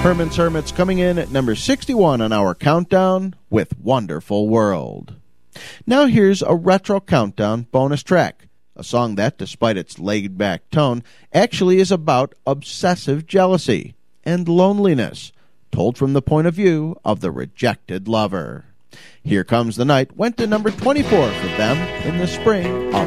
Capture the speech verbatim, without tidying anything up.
Herman's Hermits coming in at number sixty-one on our countdown with Wonderful World. Now here's a retro countdown bonus track, a song that, despite its laid-back tone, actually is about obsessive jealousy and loneliness, told from the point of view of the rejected lover. Here Comes the Night went to number twenty-four for them in the spring of